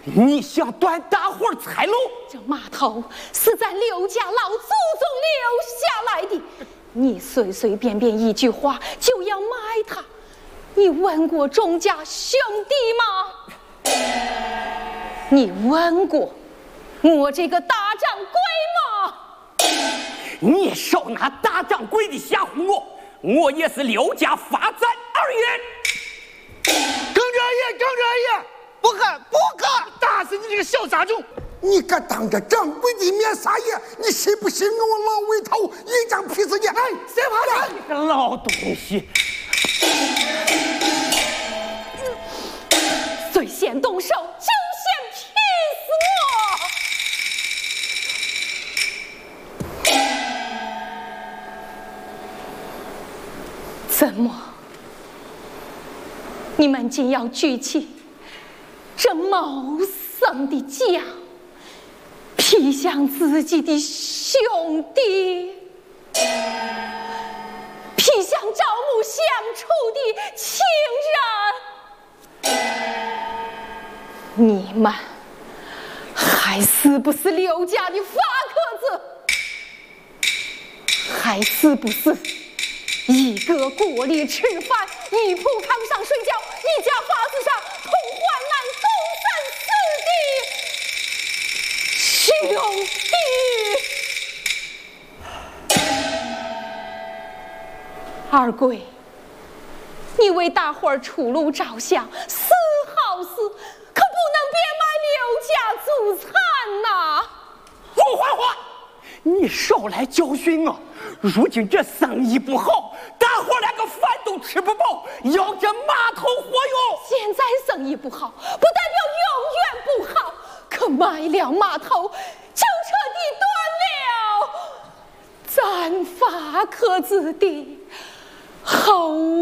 你想断大伙财路？ 这码头是咱刘家老祖宗留下来的，你随随便便一句话就要卖它，你问过钟家兄弟吗？你问过我这个大掌柜吗？ 你少拿大掌柜的吓唬我，我也是刘家发展二爷。 耿二爷，耿二爷，不可！打死你这个小杂种！ 你敢当着掌柜的面撒野？你信不信我老魏头一张皮子你？哎，谁怕你个老东西！ 最先动手就先劈死我！怎么？你们竟要举起这谋生的桨，劈向自己的兄弟，劈向朝暮相处的亲人？你们还是不是刘家的法客子？还是不是一个锅里吃饭，一铺炕上睡觉，一家法子上同患难共生死的兄弟？二贵，你为大伙儿出路着想是好事，可不能别卖刘家祖产呐！ 不还话，你少来教训我！如今这生意不好，大伙连个饭都吃不饱，要这码头活用。 现在生意不好，不代表永远不好。可卖了码头，就彻底断了咱法客子的后